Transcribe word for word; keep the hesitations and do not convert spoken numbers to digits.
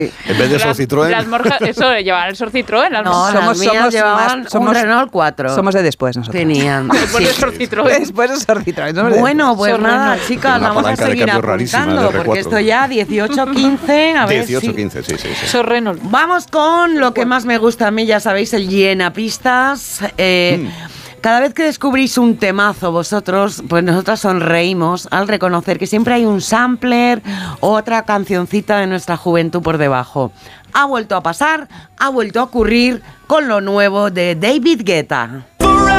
En vez de Las- Sor Citroën. Las morjas, eso, llevaban el Sor Citroën. Las No, morjas. las Somos- mías somos llevaban más- somos- un Renault cuatro. Somos de después nosotros. Tenían. Después de sí. Sor Citroën. Después de Sor Citroën. somos de Bueno, pues Sor nada, Renault. chicas, Una vamos a palanca de seguir cambio rarísima de apuntando, R cuatro. porque esto ya dieciocho quince, a ver dieciocho si... quince, sí, sí, sí. Sor Renault. Vamos con lo que más me gusta a mí, ya sabéis, el llena pistas. Eh, Cada vez que descubrís un temazo vosotros, pues nosotros sonreímos al reconocer que siempre hay un sampler o otra cancioncita de nuestra juventud por debajo. Ha vuelto a pasar, ha vuelto a ocurrir con lo nuevo de David Guetta.